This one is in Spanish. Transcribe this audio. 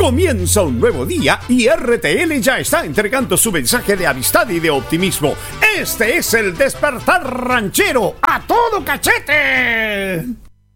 Comienza un nuevo día y RTL ya está entregando su mensaje de amistad y de optimismo. Este es el Despertar Ranchero a todo cachete.